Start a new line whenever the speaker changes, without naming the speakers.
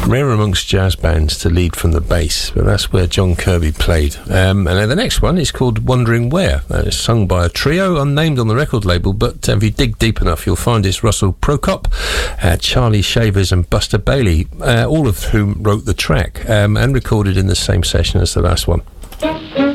Rare amongst jazz bands to lead from the bass, but that's where John Kirby played. And then the next one is called Wondering Where. It's sung by a trio unnamed on the record label, but if you dig deep enough, you'll find it's Russell Prokop, Charlie Shavers and Buster Bailey, all of whom wrote the track and recorded in the same session as the last one.